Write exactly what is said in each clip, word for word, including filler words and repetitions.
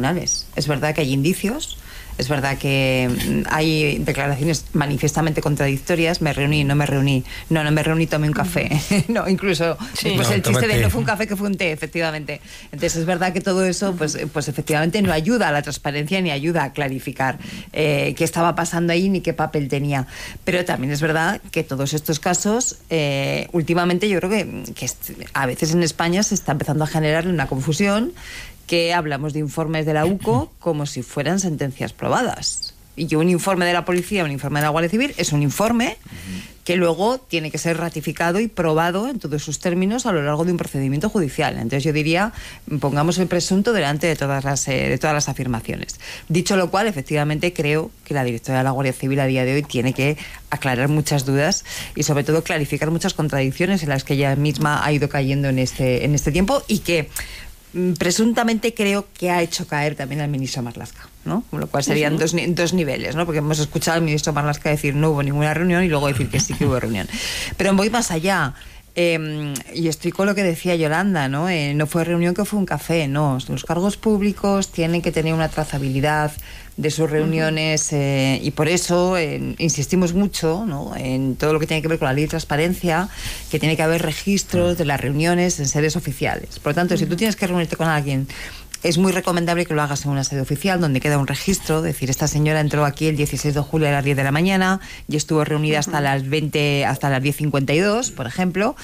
tribunales. Es verdad que hay indicios, es verdad que hay declaraciones manifiestamente contradictorias. Me reuní, no me reuní, no, no me reuní, tomé un café. No, incluso sí, después no, el chiste de no fue un café, que fue un té, efectivamente. Entonces es verdad que todo eso, pues, pues efectivamente no ayuda a la transparencia ni ayuda a clarificar eh, qué estaba pasando ahí ni qué papel tenía. Pero también es verdad que todos estos casos, eh, últimamente yo creo que, que a veces en España se está empezando a generar una confusión, que hablamos de informes de la U C O como si fueran sentencias probadas. Y que un informe de la policía, un informe de la Guardia Civil, es un informe que luego tiene que ser ratificado y probado en todos sus términos a lo largo de un procedimiento judicial. Entonces yo diría, pongamos el presunto delante de todas las, eh, de todas las afirmaciones. Dicho lo cual, efectivamente creo que la directora de la Guardia Civil a día de hoy tiene que aclarar muchas dudas y sobre todo clarificar muchas contradicciones en las que ella misma ha ido cayendo en este, en este tiempo, y que presuntamente creo que ha hecho caer también al ministro Marlaska, ¿no? Con lo cual serían dos, dos niveles, ¿no? Porque hemos escuchado al ministro Marlaska decir no hubo ninguna reunión y luego decir que sí que hubo reunión. Pero voy más allá. Eh, y estoy con lo que decía Yolanda, ¿no? Eh, no fue reunión, que fue un café, no. Los cargos públicos tienen que tener una trazabilidad de sus reuniones, eh, y por eso eh, insistimos mucho, ¿no?, en todo lo que tiene que ver con la ley de transparencia, que tiene que haber registros de las reuniones en sedes oficiales. Por lo tanto, si tú tienes que reunirte con alguien, es muy recomendable que lo hagas en una sede oficial donde queda un registro, es decir, esta señora entró aquí el dieciséis de julio a las diez de la mañana y estuvo reunida hasta las veinte, hasta las diez cincuenta y dos, por ejemplo,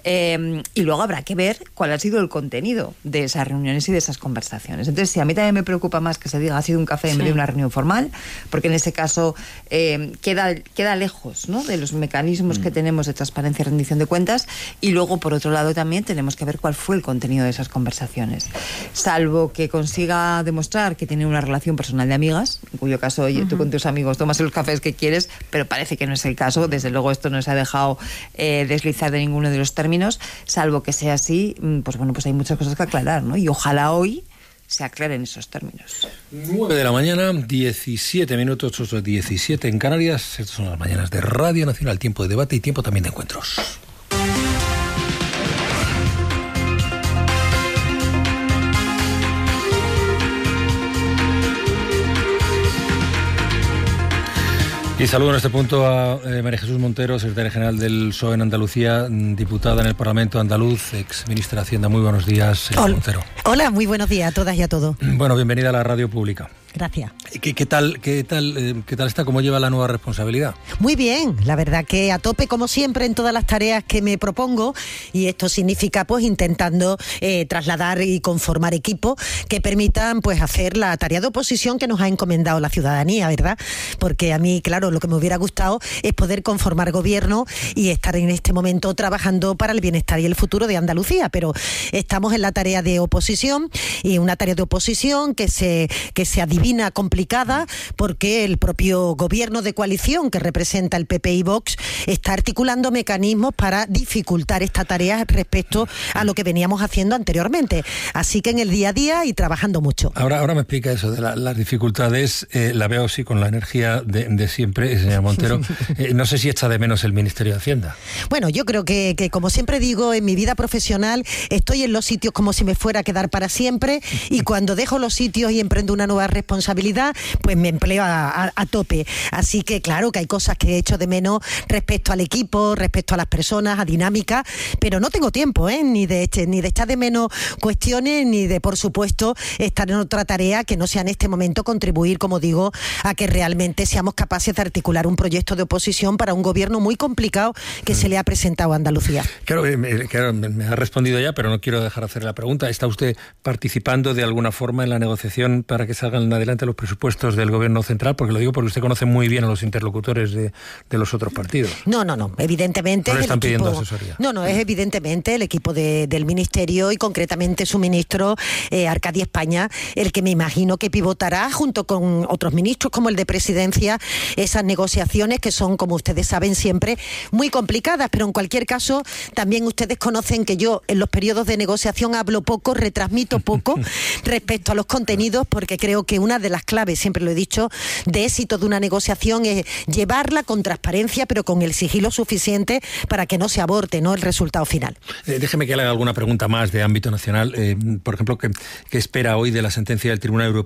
eh, y luego habrá que ver cuál ha sido el contenido de esas reuniones y de esas conversaciones. Entonces, sí, a mí también me preocupa más que se diga ha sido un café en sí. vez de una reunión formal, porque en ese caso eh, queda, queda lejos, ¿no?, de los mecanismos mm. que tenemos de transparencia y rendición de cuentas, y luego, por otro lado, también tenemos que ver cuál fue el contenido de esas conversaciones. Salvo que consiga demostrar que tiene una relación personal de amigas, en cuyo caso, oye, uh-huh. tú con tus amigos tomas los cafés que quieres, pero parece que no es el caso. Desde luego esto no se ha dejado eh, deslizar de ninguno de los términos. Salvo que sea así, pues bueno, pues hay muchas cosas que aclarar, ¿no? Y ojalá hoy se aclaren esos términos. nueve de la mañana, diecisiete minutos, ocho diecisiete en Canarias. Estas son las mañanas de Radio Nacional, tiempo de debate y tiempo también de encuentros. Y saludo en este punto a eh, María Jesús Montero, secretaria general del P S O E en Andalucía, diputada en el Parlamento andaluz, ex ministra de Hacienda. Muy buenos días, señora Hola. Montero. Hola, muy buenos días a todas y a todos. Bueno, bienvenida a la radio pública. Gracias. ¿Qué, qué tal, qué tal, eh, qué tal está? ¿Cómo lleva la nueva responsabilidad? Muy bien, la verdad que a tope como siempre en todas las tareas que me propongo, y esto significa pues intentando eh, trasladar y conformar equipos que permitan pues hacer la tarea de oposición que nos ha encomendado la ciudadanía, ¿verdad? Porque a mí, claro, lo que me hubiera gustado es poder conformar gobierno y estar en este momento trabajando para el bienestar y el futuro de Andalucía, pero estamos en la tarea de oposición, y una tarea de oposición que se, que se adivina complicada porque el propio gobierno de coalición que representa el P P y Vox está articulando mecanismos para dificultar esta tarea respecto a lo que veníamos haciendo anteriormente. Así que en el día a día y trabajando mucho. Ahora, ahora me explica eso de la, las dificultades. Eh, la veo así con la energía de, de siempre, señora Montero. Eh, no sé si echa de menos el Ministerio de Hacienda. Bueno, yo creo que, que como siempre digo, en mi vida profesional estoy en los sitios como si me fuera a quedar para siempre, y cuando dejo los sitios y emprendo una nueva responsabilidad, responsabilidad, pues me empleo a, a, a tope. Así que claro que hay cosas que he hecho de menos respecto al equipo, respecto a las personas, a dinámica, pero no tengo tiempo, ¿eh? ni de ni de echar de menos cuestiones, ni de, por supuesto, estar en otra tarea que no sea en este momento contribuir, como digo, a que realmente seamos capaces de articular un proyecto de oposición para un gobierno muy complicado que mm. se le ha presentado a Andalucía. Claro, me, claro, me ha respondido ya, pero no quiero dejar de hacer la pregunta. ¿Está usted participando de alguna forma en la negociación para que salgan adelante los presupuestos del gobierno central? Porque lo digo porque usted conoce muy bien a los interlocutores de, de los otros partidos. No, no, no, evidentemente... No le están el equipo, pidiendo asesoría. No, no, es evidentemente el equipo de, del Ministerio y concretamente su ministro, eh, Arcadio España, el que me imagino que pivotará junto con otros ministros como el de Presidencia esas negociaciones que son, como ustedes saben, siempre muy complicadas, pero en cualquier caso también ustedes conocen que yo en los periodos de negociación hablo poco, retransmito poco respecto a los contenidos, porque creo que una de las claves, siempre lo he dicho, de éxito de una negociación es llevarla con transparencia, pero con el sigilo suficiente para que no se aborte, ¿no?, el resultado final. Eh, déjeme que le haga alguna pregunta más de ámbito nacional. Eh, por ejemplo, ¿qué, qué espera hoy de la sentencia del Tribunal Europeo